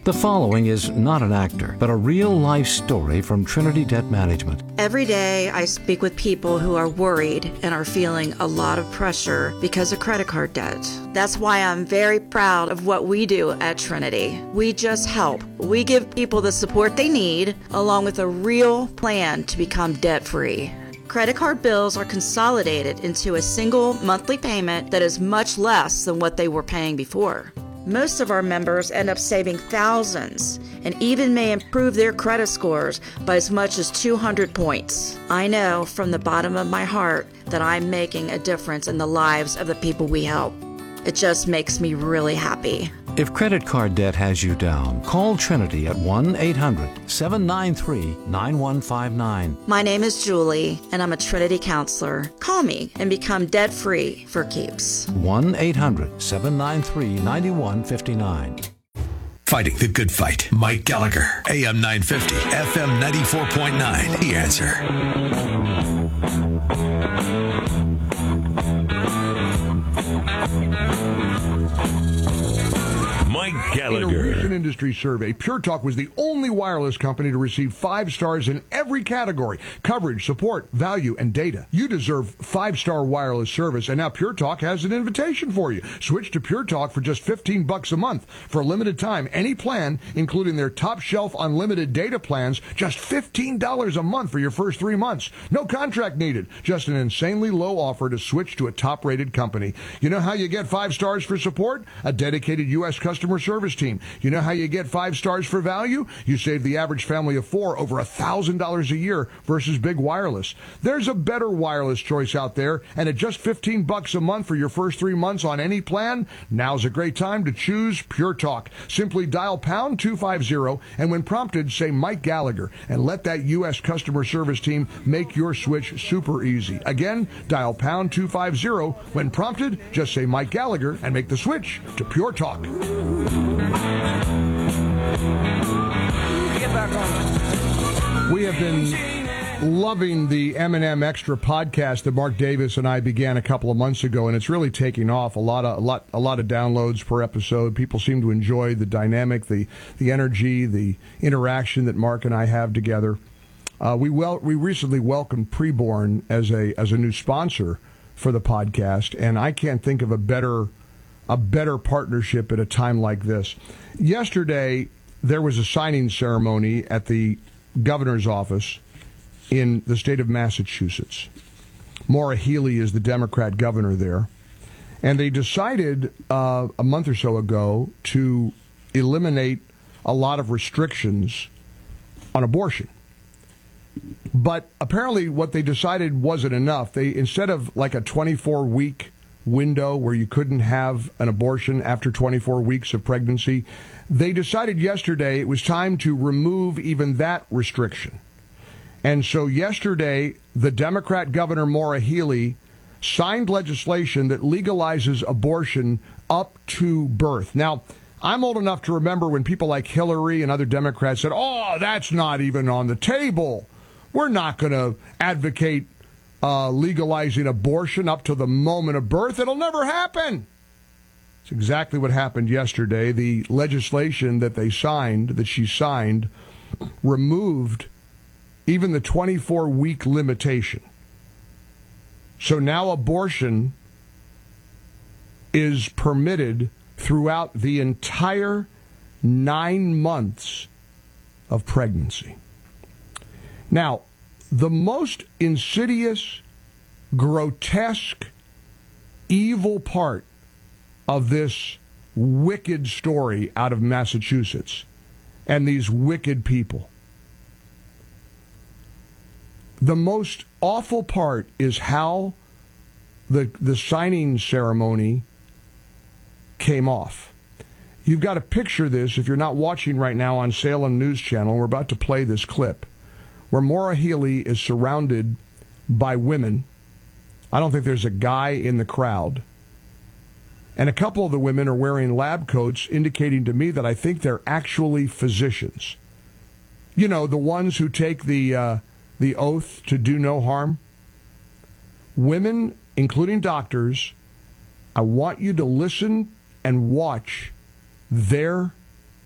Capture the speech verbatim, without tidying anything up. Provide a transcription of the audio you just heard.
The following is not an actor, but a real-life story from Trinity Debt Management. Every day I speak with people who are worried and are feeling a lot of pressure because of credit card debt. That's why I'm very proud of what we do at Trinity. We just help. We give people the support they need, along with a real plan to become debt-free. Credit card bills are consolidated into a single monthly payment that is much less than what they were paying before. Most of our members end up saving thousands and even may improve their credit scores by as much as two hundred points. I know from the bottom of my heart that I'm making a difference in the lives of the people we help. It just makes me really happy. If credit card debt has you down, call Trinity at one eight hundred seven nine three nine one five nine. My name is Julie, and I'm a Trinity counselor. Call me and become debt-free for keeps. one eight hundred seven nine three nine one five nine. Fighting the good fight. Mike Gallagher, A M nine fifty, F M ninety-four point nine. The Answer. Mike Gallagher. In a recent industry survey, Pure Talk was the only wireless company to receive five stars in every category: coverage, support, value, and data. You deserve five-star wireless service, and now Pure Talk has an invitation for you. Switch to Pure Talk for just fifteen bucks a month. For a limited time, any plan, including their top-shelf unlimited data plans, just fifteen dollars a month for your first three months. No contract needed. Just an insanely low offer to switch to a top-rated company. You know how you get five stars for support? A dedicated U S customer service team. You know how you get five stars for value? You save the average family of four over one thousand dollars a year versus big wireless. There's a better wireless choice out there, and at just fifteen bucks a month for your first three months on any plan, now's a great time to choose Pure Talk. Simply dial pound two fifty, and when prompted, say Mike Gallagher, and let that U S customer service team make your switch super easy. Again, dial pound two fifty. When prompted, just say Mike Gallagher and make the switch to Pure Talk. We have been loving the M and M Extra podcast that Mark Davis and I began a couple of months ago, and it's really taking off. A lot of a lot a lot of downloads per episode. People seem to enjoy the dynamic, the the energy, the interaction that Mark and I have together. Uh, we well we recently welcomed Preborn as a as a new sponsor for the podcast, and I can't think of a better a better partnership at a time like this. Yesterday, there was a signing ceremony at the governor's office in the state of Massachusetts. Maura Healey is the Democrat governor there. And they decided uh, a month or so ago to eliminate a lot of restrictions on abortion. But apparently what they decided wasn't enough. They, instead of like a twenty-four week window where you couldn't have an abortion after twenty-four weeks of pregnancy, they decided yesterday it was time to remove even that restriction. And so yesterday, the Democrat Governor Maura Healey signed legislation that legalizes abortion up to birth. Now, I'm old enough to remember when people like Hillary and other Democrats said, oh, that's not even on the table. We're not going to advocate Uh, legalizing abortion up to the moment of birth. It'll never happen. It's exactly what happened yesterday. The legislation that they signed, that she signed, removed even the twenty-four week limitation. So now abortion is permitted throughout the entire nine months of pregnancy. Now, the most insidious, grotesque, evil part of this wicked story out of Massachusetts and these wicked people, the most awful part is how the the signing ceremony came off. You've got to picture this if you're not watching right now on Salem News Channel. We're about to play this clip where Maura Healey is surrounded by women. I don't think there's a guy in the crowd. And a couple of the women are wearing lab coats, indicating to me that I think they're actually physicians. You know, the ones who take the uh, the oath to do no harm. Women, including doctors, I want you to listen and watch their